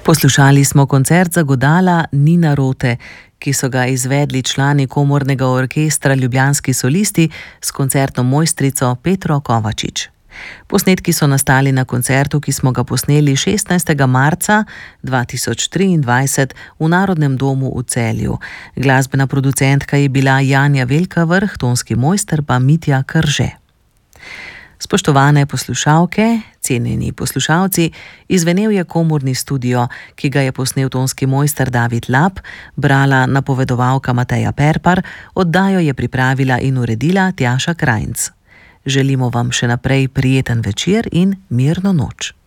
Poslušali smo koncert za godala Nina Rote, ki so ga izvedli člani komornega orkestra Ljubljanski solisti s koncertno mojstrico Petro Kovačič. Posnetki so nastali na koncertu, ki smo ga posneli 16. marca 2023 v Narodnem domu v Celju. Glasbena producentka je bila Janja Velkavrh, tonski mojster pa Mitja Krže. Spoštovane poslušalke, cenjeni poslušalci, izvenel je komorni studio, ki ga je posnel tonski mojster David Lap, brala napovedovalka Mateja Perpar, oddajo je pripravila in uredila Tjaša Krajnc. Želimo vam še naprej prijeten večer in mirno noč.